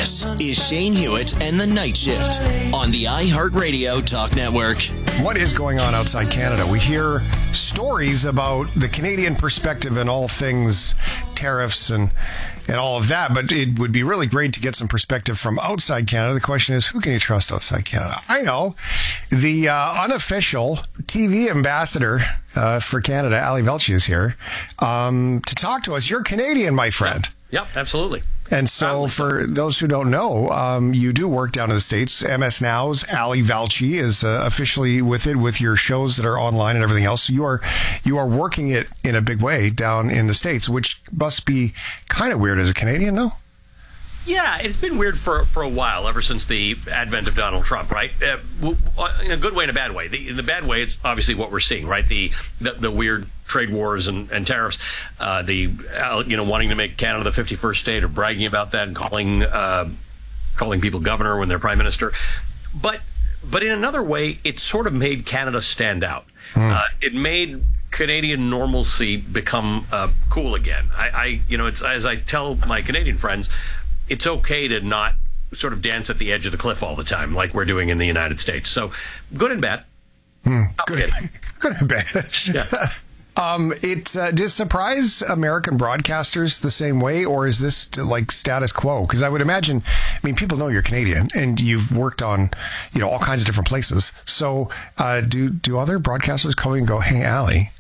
This is Shane Hewitt and the Night Shift on the iHeartRadio Talk Network. What is going on outside Canada? We hear stories about the Canadian perspective and all things tariffs and all of that, but it would be really great to get some perspective from outside Canada. The question is, who can you trust outside Canada? I know the unofficial TV ambassador for Canada, Ali Velshi, is here to talk to us. You're Canadian, my friend. Yep, absolutely. And so for those who don't know, you do work down in the States. MS Now's Ali Velshi is officially with your shows that are online and everything else. So you are working it in a big way down in the States, which must be kind of weird as a Canadian, no? Yeah, it's been weird for a while, ever since the advent of Donald Trump, right? In a good way and a bad way. In the bad way, it's obviously what we're seeing, right? The weird trade wars and tariffs, wanting to make Canada the 51st state, or bragging about that, and calling people governor when they're prime minister. But in another way, it sort of made Canada stand out. It made Canadian normalcy become cool again. It's as I tell my Canadian friends, it's okay to not sort of dance at the edge of the cliff all the time like we're doing in the United States. So good and bad. Good and bad. Yeah. Did it surprise American broadcasters the same way, or is this like status quo? Because I would imagine, people know you're Canadian and you've worked on, all kinds of different places. So, do other broadcasters come and go, "Hey, Ali"?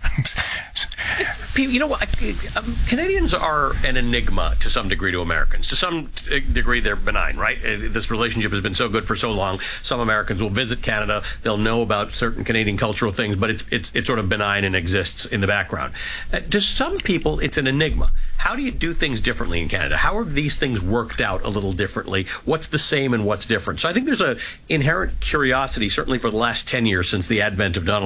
Canadians are an enigma to some degree to Americans. To some degree, they're benign, right? This relationship has been so good for so long. Some Americans will visit Canada. They'll know about certain Canadian cultural things, but it's sort of benign and exists in the background. To some people, it's an enigma. How do you do things differently in Canada? How are these things worked out a little differently? What's the same and what's different? So I think there's an inherent curiosity, certainly for the last 10 years since the advent of Donald